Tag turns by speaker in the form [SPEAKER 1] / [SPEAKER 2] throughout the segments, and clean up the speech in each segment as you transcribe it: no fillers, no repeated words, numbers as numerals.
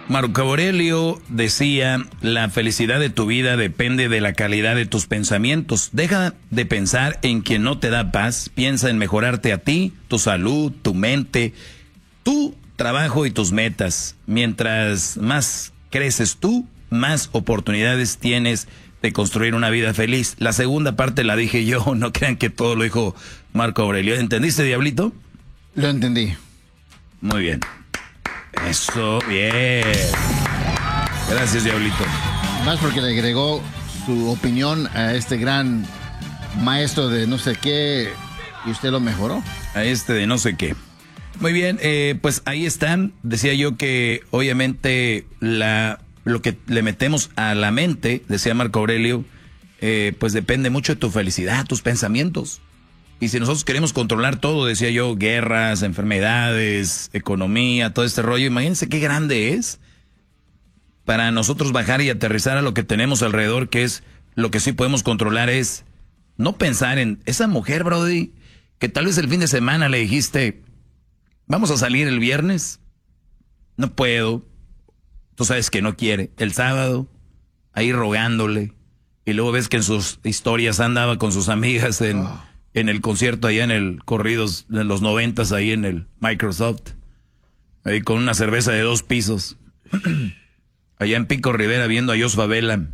[SPEAKER 1] Marco Aurelio decía, la felicidad de tu vida depende de la calidad de tus pensamientos. Deja de pensar en quien no te da paz, piensa en mejorarte a ti, tu salud, tu mente, tu trabajo y tus metas. Mientras más creces tú, más oportunidades tienes de construir una vida feliz. La segunda parte la dije yo, no crean que todo lo dijo Marco Aurelio. ¿Entendiste, Diablito?
[SPEAKER 2] Lo entendí.
[SPEAKER 1] Muy bien. Eso, bien. Gracias, Diablito.
[SPEAKER 2] Más porque le agregó su opinión a este gran maestro de no sé qué y usted lo mejoró.
[SPEAKER 1] A este de no sé qué. Muy bien, pues ahí están. Decía yo que obviamente lo que le metemos a la mente, decía Marco Aurelio, pues depende mucho de tu felicidad, tus pensamientos. Y si nosotros queremos controlar todo, decía yo, guerras, enfermedades, economía, todo este rollo, imagínense qué grande es para nosotros bajar y aterrizar a lo que tenemos alrededor, que es lo que sí podemos controlar, es no pensar en esa mujer, Brody, que tal vez el fin de semana le dijiste, vamos a salir el viernes, no puedo, tú sabes que no quiere, el sábado, ahí rogándole, y luego ves que en sus historias andaba con sus amigas en el concierto allá en el Corridos de los 90s, ahí en el Microsoft, ahí con una cerveza de 2 pisos, allá en Pico Rivera viendo a Jos Favela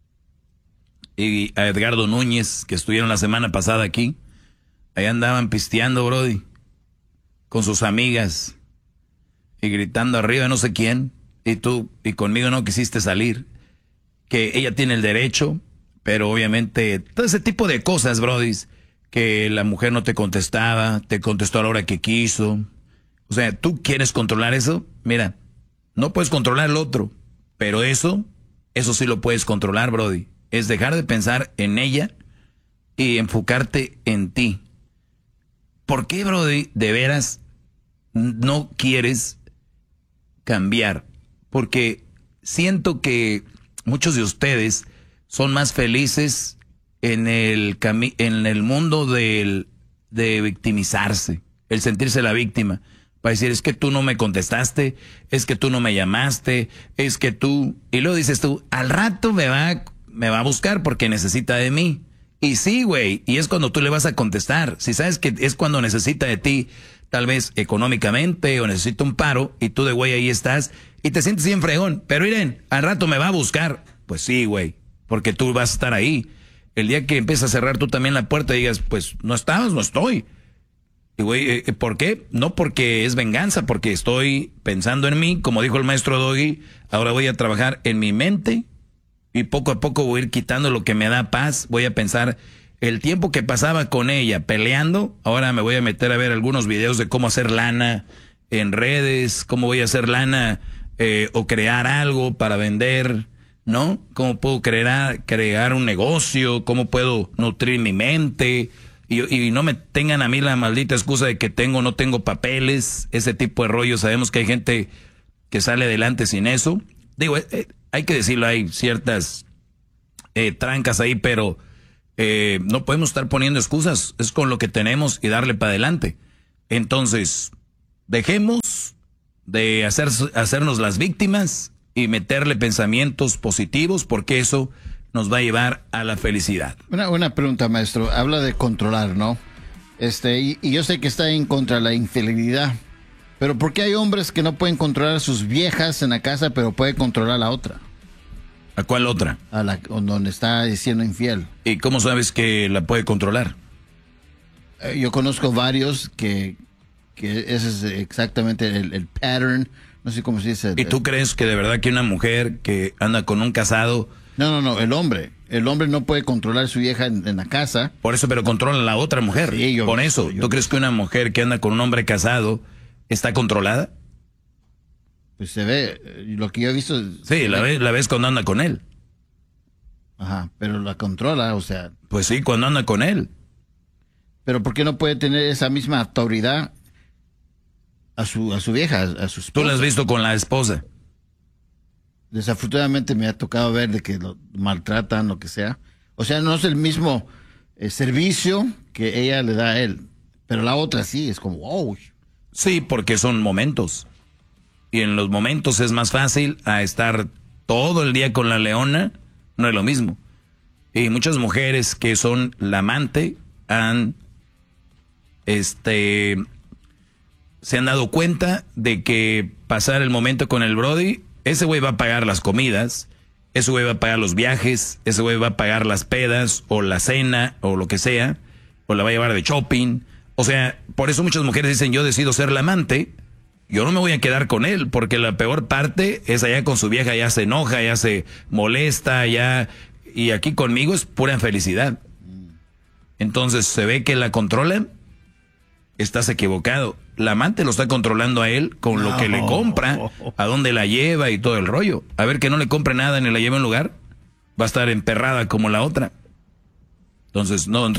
[SPEAKER 1] y a Edgardo Núñez, que estuvieron la semana pasada aquí, ahí andaban pisteando, Brody, con sus amigas y gritando arriba no sé quién, y tú y conmigo no quisiste salir, que ella tiene el derecho, pero obviamente todo ese tipo de cosas, Brody, que la mujer no te contestaba, te contestó a la hora que quiso. O sea, ¿tú quieres controlar eso? Mira, no puedes controlar el otro, pero eso sí lo puedes controlar, Brody. Es dejar de pensar en ella y enfocarte en ti. ¿Por qué, Brody, de veras no quieres cambiar? Porque siento que muchos de ustedes son más felices en el mundo de victimizarse, el sentirse la víctima, para decir, es que tú no me contestaste, es que tú no me llamaste, es que tú, y luego dices tú, al rato me va a buscar porque necesita de mí. Y sí, güey, y es cuando tú le vas a contestar. Si sabes que es cuando necesita de ti, tal vez económicamente o necesita un paro, y tú de güey ahí estás, y te sientes bien fregón, pero miren, al rato me va a buscar. Pues sí, güey, porque tú vas a estar ahí. El día que empiezas a cerrar tú también la puerta y digas, pues no estabas, no estoy. Y güey, ¿por qué? No porque es venganza, porque estoy pensando en mí, como dijo el maestro Doggy, ahora voy a trabajar en mi mente y poco a poco voy a ir quitando lo que me da paz, voy a pensar el tiempo que pasaba con ella peleando, ahora me voy a meter a ver algunos videos de cómo hacer lana en redes, cómo voy a hacer lana o crear algo para vender, ¿no? ¿Cómo puedo crear un negocio? ¿Cómo puedo nutrir mi mente? Y no me tengan a mí la maldita excusa de que no tengo papeles, ese tipo de rollo. Sabemos que hay gente que sale adelante sin eso. Digo, hay que decirlo, hay ciertas trancas ahí, pero no podemos estar poniendo excusas. Es con lo que tenemos y darle para adelante. Entonces, dejemos de hacernos las víctimas y meterle pensamientos positivos, porque eso nos va a llevar a la felicidad.
[SPEAKER 2] Una pregunta, maestro. Habla de controlar, ¿no? Y yo sé que está en contra de la infidelidad, pero ¿por qué hay hombres que no pueden controlar a sus viejas en la casa, pero pueden controlar a la otra?
[SPEAKER 1] ¿A cuál otra?
[SPEAKER 2] A la donde está siendo infiel.
[SPEAKER 1] ¿Y cómo sabes que la puede controlar?
[SPEAKER 2] Yo conozco varios que ese es exactamente el pattern. No sé cómo se dice.
[SPEAKER 1] ¿Y tú crees que de verdad que una mujer que anda con un casado...
[SPEAKER 2] No, el hombre no puede controlar a su vieja en la casa.
[SPEAKER 1] Por eso, pero controla a la otra mujer.
[SPEAKER 2] Sí,
[SPEAKER 1] por eso, ¿tú crees que una mujer que anda con un hombre casado está controlada?
[SPEAKER 2] Pues se ve, lo que yo he visto...
[SPEAKER 1] Sí, la ves cuando anda con él.
[SPEAKER 2] Ajá, pero la controla, o sea...
[SPEAKER 1] Pues sí, cuando anda con él.
[SPEAKER 2] Pero ¿por qué no puede tener esa misma autoridad a su vieja, a su esposa?
[SPEAKER 1] ¿Tú la has visto con la esposa?
[SPEAKER 2] Desafortunadamente me ha tocado ver de que lo maltratan, lo que sea. O sea, no es el mismo servicio que ella le da a él. Pero la otra sí, es como, wow.
[SPEAKER 1] Sí, porque son momentos. y en los momentos es más fácil a estar todo el día con la leona, no es lo mismo. Y muchas mujeres que son la amante se han dado cuenta de que pasar el momento con el brody, ese güey va a pagar las comidas, ese güey va a pagar los viajes, ese güey va a pagar las pedas o la cena o lo que sea, o la va a llevar de shopping. O sea, por eso muchas mujeres dicen, yo decido ser la amante, yo no me voy a quedar con él, porque la peor parte es allá con su vieja, ya se enoja, ya se molesta, ya, y aquí conmigo es pura felicidad. Entonces se ve que la controlan, estás equivocado. La amante lo está controlando a él con lo que le compra, a dónde la lleva y todo el rollo. A ver que no le compre nada ni la lleve a un lugar, va a estar emperrada como la otra. Entonces no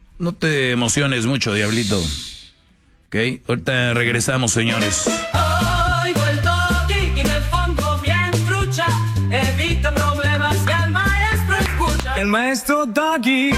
[SPEAKER 1] te emociones mucho, diablito. Ok, ahorita regresamos, señores.
[SPEAKER 3] Oigo el toque y en el fondo bien trucha, evita problemas que el maestro escucha. El maestro Doggy.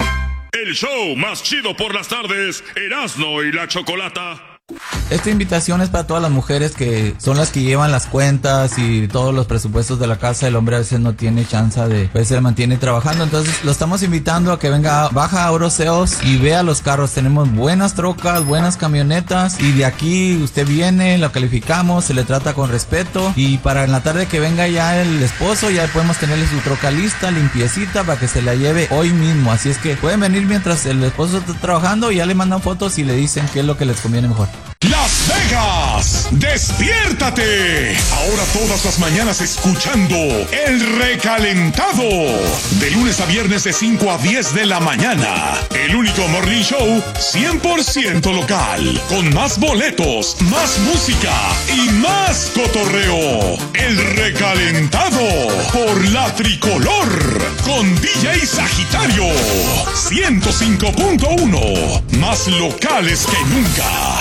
[SPEAKER 4] El show más chido por las tardes, Erasmo y la Chocolata.
[SPEAKER 5] Esta invitación es para todas las mujeres que son las que llevan las cuentas y todos los presupuestos de la casa. El hombre a veces no tiene chance de, pues se mantiene trabajando. Entonces lo estamos invitando a que venga, baja a Oroseos y vea los carros. Tenemos buenas trocas, buenas camionetas y de aquí usted viene, lo calificamos, se le trata con respeto y para en la tarde que venga ya el esposo, ya podemos tenerle su troca lista, limpiecita para que se la lleve hoy mismo. Así es que pueden venir mientras el esposo está trabajando y ya le mandan fotos y le dicen qué es lo que les conviene mejor.
[SPEAKER 4] Las Vegas, despiértate. Ahora todas las mañanas escuchando El Recalentado. De lunes a viernes de 5 a 10 de la mañana. El único morning show 100% local. Con más boletos, más música y más cotorreo. El Recalentado por la Tricolor. Con DJ Sagitario. 105.1. Más locales que nunca.